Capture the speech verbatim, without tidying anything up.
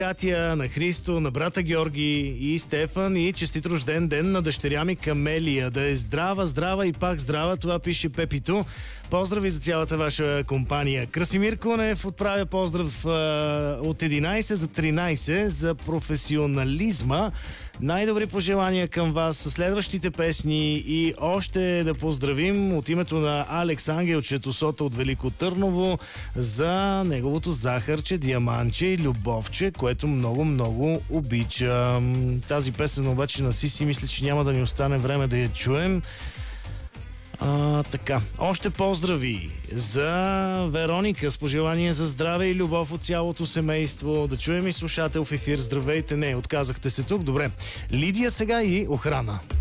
Приятия на Христо, на брата Георги и Стефан и честит рожден ден на дъщеря ми Камелия. Да е здрава, здрава и пак здрава, това пише Пепито. Поздрави за цялата ваша компания. Красимир Кунев отправя поздрав а, от единайсет за тринайсет за професионализма. Най-добри пожелания към вас с следващите песни и още да поздравим от името на Алекс Ангелче Тосота от Велико Търново за неговото захарче, диаманче и любовче, което много-много обича. Тази песен обаче на Сиси мисля, че няма да ни остане време да я чуем. А, така, още поздрави за Вероника с пожелание за здраве и любов от цялото семейство. Да чуем и слушател в ефир. Здравейте, не, отказахте се тук. Добре. Лидия сега и охрана.